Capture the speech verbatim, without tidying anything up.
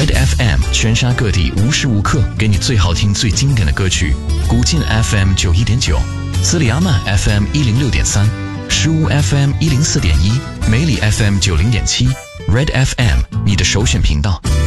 Red F M 全沙各地无时无刻给你最好听最经典的歌曲。古晋 F M 九一点九，斯里阿曼 F M 一零六点三，石屋 F M 一零四点一，梅里 F M 九零点七。Red F M 你的首选频道。